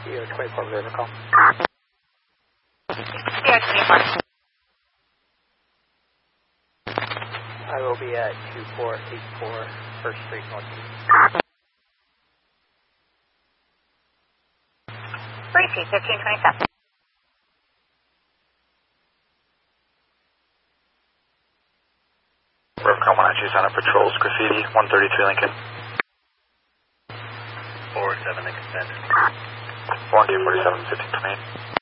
Sierra 24 River call. Sierra 24. I will be at 2484 First Street Northeast. Breezy 1527. Rivercom 192 on patrols, graffiti, 133 Lincoln. 47 Lincoln Center. 1D 47, 1528.